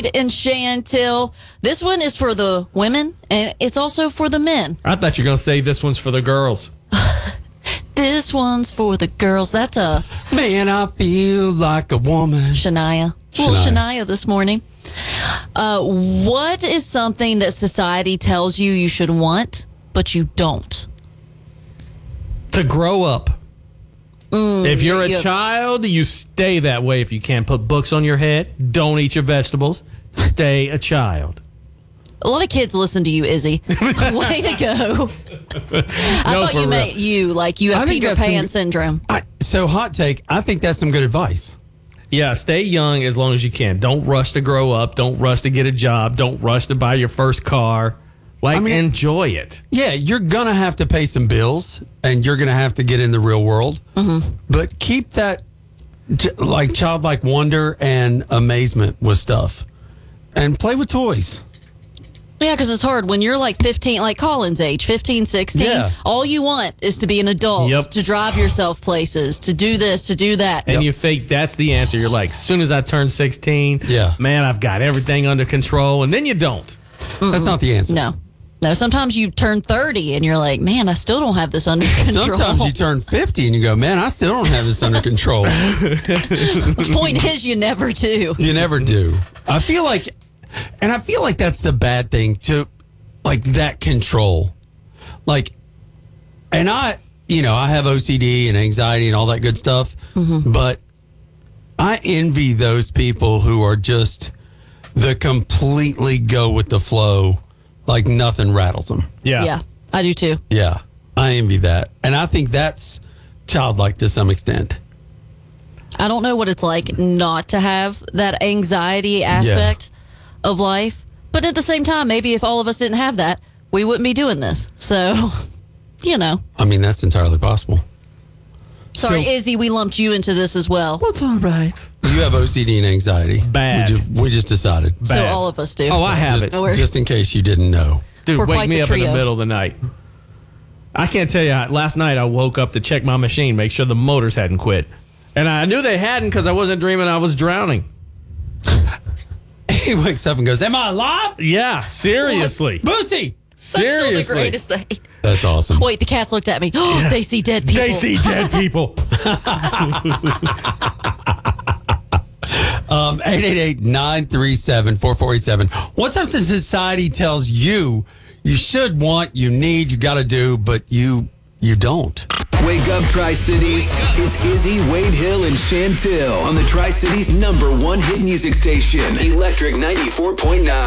Wade and Chantel. This one is for the women, and it's also for the men. I thought you were going to say this one's for the girls. This one's for the girls. That's a Man, I feel like a woman. Shania. Little Shania this morning. What is something that society tells you should want, but you don't? To grow up. If you're a child, you stay that way. If you can't put books on your head, don't eat your vegetables. Stay a child. A lot of kids listen to you, Izzy. Way to go. I thought you meant you have Peter Pan syndrome. So hot take, I think that's some good advice. Yeah, stay young as long as you can. Don't rush to grow up. Don't rush to get a job. Don't rush to buy your first car. Enjoy it. Yeah, you're going to have to pay some bills, and you're going to have to get in the real world. Mm-hmm. But keep that childlike wonder and amazement with stuff. And play with toys. Yeah, because it's hard when you're like 15, like Colin's age, 15, 16. Yeah. All you want is to be an adult, Yep. to drive yourself places, to do this, to do that. And you think that's the answer. You're like, as soon as I turn 16, man, I've got everything under control. And then you don't. That's not the answer. No, sometimes you turn 30 and you're like, man, I still don't have this under control. Sometimes you turn 50 and you go, man, I still don't have this under control. Point is, you never do. You never do. I feel like that's the bad thing to that control. And I have OCD and anxiety and all that good stuff, but I envy those people who are just the completely go with the flow, like nothing rattles them. Yeah, I do too. Yeah, I envy that. And I think that's childlike to some extent. I don't know what it's like not to have that anxiety aspect of life. But at the same time, maybe if all of us didn't have that, we wouldn't be doing this. So, I mean, that's entirely possible. Sorry, Izzy, we lumped you into this as well. What's all right? You have OCD and anxiety. Bad. We just decided. Bad. So all of us do. Oh, I have it. Just in case you didn't know. Dude, We're wake quite me the up in the trio. middle of the night. I can't tell you, last night I woke up to check my machine, make sure the motors hadn't quit. And I knew they hadn't because I wasn't dreaming I was drowning. He wakes up and goes, am I alive? Yeah, seriously. Boosie! Seriously. That's still the greatest thing. That's awesome. Wait, the cats looked at me. Oh, they see dead people. They see dead people. 888-937-4487. What's something society tells you should want, you need, you got to do, but you don't? Wake up, Tri-Cities. It's Izzy, Wade Hill, and Chantel on the Tri-Cities #1 hit music station, Electric 94.9.